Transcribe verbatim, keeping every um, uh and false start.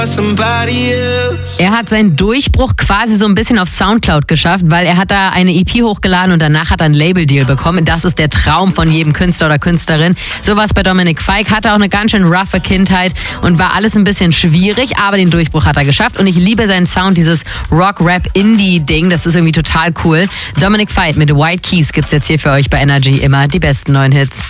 Er hat seinen Durchbruch quasi so ein bisschen auf Soundcloud geschafft, weil er hat da eine E P hochgeladen und danach hat er einen Label-Deal bekommen. Das ist der Traum von jedem Künstler oder Künstlerin. Sowas bei Dominic Fike, hatte auch eine ganz schön roughe Kindheit und war alles ein bisschen schwierig, aber den Durchbruch hat er geschafft und ich liebe seinen Sound, dieses Rock-Rap-Indie-Ding, das ist irgendwie total cool. Dominic Fike mit White Keys gibt's jetzt hier für euch bei Energy immer die besten neuen Hits.